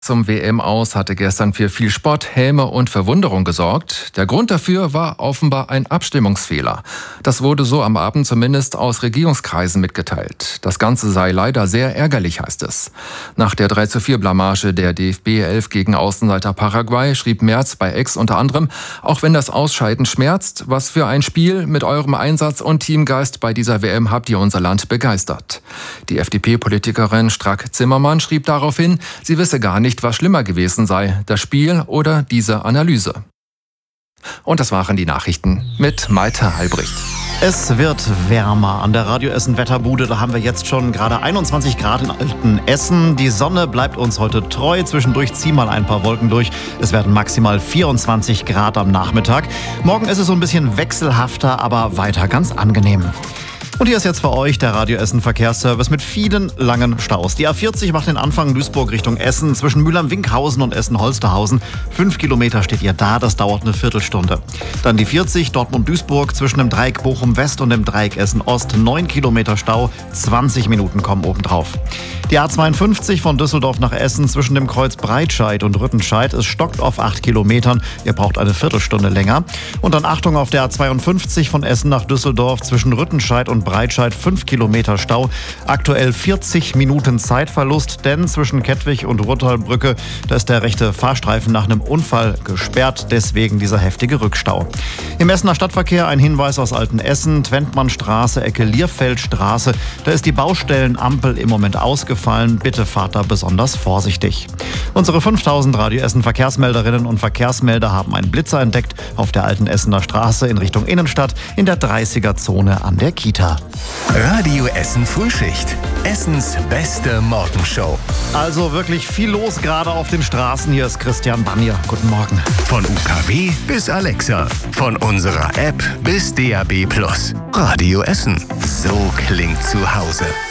Zum WM-Aus hatte gestern für viel Spott, Häme und Verwunderung gesorgt. Der Grund dafür war offenbar ein Abstimmungsfehler. Das wurde so am Abend zumindest aus Regierungskreisen mitgeteilt. Das Ganze sei leider sehr ärgerlich, heißt es. Nach der 3:4-Blamage der DFB 11 gegen Außenseiter Paraguay schrieb Merz bei X unter anderem: Auch wenn das Ausscheiden schmerzt, was für ein Spiel, mit eurem Einsatz und Teamgeist bei dieser WM habt ihr unser Land begeistert. Die FDP-Politikerin Strack-Zimmermann schrieb daraufhin, sie wisse gar nicht, was schlimmer gewesen sei, das Spiel oder diese Analyse. Und das waren die Nachrichten mit Malte Halbricht. Es wird wärmer an der Radio Essen Wetterbude. Da haben wir jetzt schon gerade 21 Grad in Altenessen. Die Sonne bleibt uns heute treu. Zwischendurch ziehen mal ein paar Wolken durch. Es werden maximal 24 Grad am Nachmittag. Morgen ist es so ein bisschen wechselhafter, aber weiter ganz angenehm. Und hier ist jetzt für euch der Radio Essen Verkehrsservice mit vielen langen Staus. Die A40 macht den Anfang Duisburg Richtung Essen zwischen Mülheim-Winkhausen und Essen-Holsterhausen. 5 Kilometer steht ihr da, das dauert eine Viertelstunde. Dann die 40 Dortmund-Duisburg zwischen dem Dreieck Bochum-West und dem Dreieck Essen-Ost. 9 Kilometer Stau, 20 Minuten kommen obendrauf. Die A52 von Düsseldorf nach Essen zwischen dem Kreuz Breitscheid und Rüttenscheid. Es stockt auf 8 Kilometern. Ihr braucht eine Viertelstunde länger. Und dann Achtung auf der A52 von Essen nach Düsseldorf zwischen Rüttenscheid und Breitscheid 5 Kilometer Stau. Aktuell 40 Minuten Zeitverlust, denn zwischen Kettwig und Ruttalbrücke, da ist der rechte Fahrstreifen nach einem Unfall gesperrt. Deswegen dieser heftige Rückstau. Im Essener Stadtverkehr ein Hinweis aus Altenessen, Twentmannstraße, Ecke Lierfeldstraße. Da ist die Baustellenampel im Moment ausgefallen. Bitte fahrt da besonders vorsichtig. Unsere 5000 Radio Essen Verkehrsmelderinnen und Verkehrsmelder haben einen Blitzer entdeckt auf der Altenessener Straße in Richtung Innenstadt in der 30er-Zone an der Kita. Radio Essen Frühschicht. Essens beste Morgenshow. Also wirklich viel los gerade auf den Straßen. Hier ist Christian Banier. Guten Morgen. Von UKW bis Alexa. Von unserer App bis DAB+. Radio Essen. So klingt zu Hause.